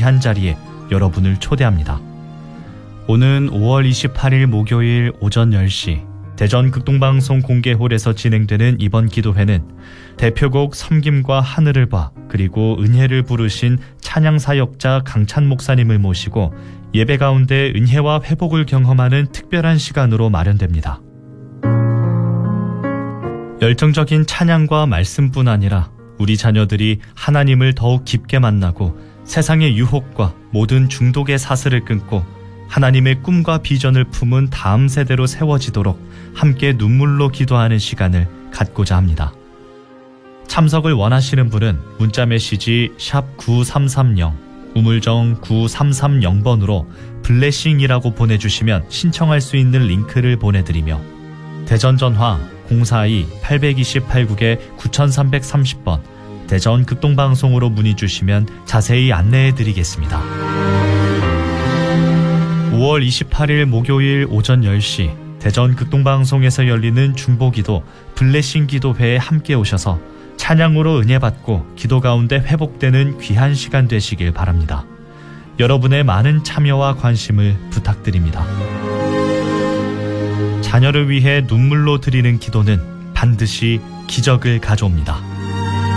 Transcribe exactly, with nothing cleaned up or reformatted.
귀한 자리에 여러분을 초대합니다. 오는 오월 이십팔일 목요일 오전 열 시 대전 극동방송 공개홀에서 진행되는 이번 기도회는 대표곡 섬김과 하늘을 봐 그리고 은혜를 부르신 찬양사역자 강찬 목사님을 모시고 예배 가운데 은혜와 회복을 경험하는 특별한 시간으로 마련됩니다. 열정적인 찬양과 말씀뿐 아니라 우리 자녀들이 하나님을 더욱 깊게 만나고 세상의 유혹과 모든 중독의 사슬을 끊고 하나님의 꿈과 비전을 품은 다음 세대로 세워지도록 함께 눈물로 기도하는 시간을 갖고자 합니다. 참석을 원하시는 분은 문자메시지 샵 구삼삼공 우물정 구삼삼공 번으로 블레싱이라고 보내주시면 신청할 수 있는 링크를 보내드리며 대전 전화 공사이 팔이팔 국에 구삼삼삼공 번 대전 극동방송으로 문의 주시면 자세히 안내해드리겠습니다. 오월 이십팔일 목요일 오전 열 시 대전 극동방송에서 열리는 중보기도 블레싱 기도회에 함께 오셔서 찬양으로 은혜 받고 기도 가운데 회복되는 귀한 시간 되시길 바랍니다. 여러분의 많은 참여와 관심을 부탁드립니다. 자녀를 위해 눈물로 드리는 기도는 반드시 기적을 가져옵니다.